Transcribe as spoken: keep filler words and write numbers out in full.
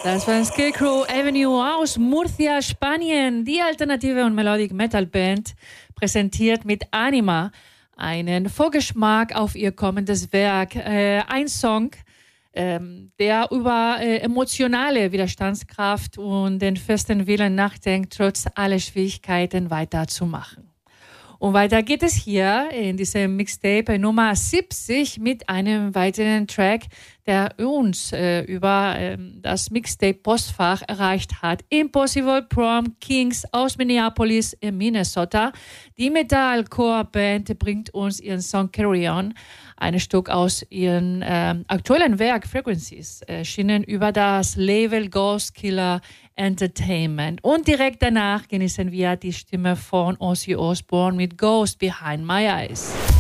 Das war Scarecrow Avenue aus Murcia, Spanien. Die alternative und Melodic Metal Band präsentiert mit Anima einen Vorgeschmack auf ihr kommendes Werk. Äh, ein Song, ähm, der über äh, emotionale Widerstandskraft und den festen Willen nachdenkt, trotz aller Schwierigkeiten weiterzumachen. Und weiter geht es hier in diesem Mixtape Nummer siebzig mit einem weiteren Track, der uns äh, über äh, das Mixtape-Postfach erreicht hat. Impossible Prom Kings aus Minneapolis in Minnesota. Die Metalcore-Band bringt uns ihren Song Carry On, ein Stück aus ihrem äh, aktuellen Werk Frequencies, erschienen über das Label Ghost Killer Entertainment. Und direkt danach genießen wir die Stimme von Ozzy Osbourne mit Ghost Behind My Eyes.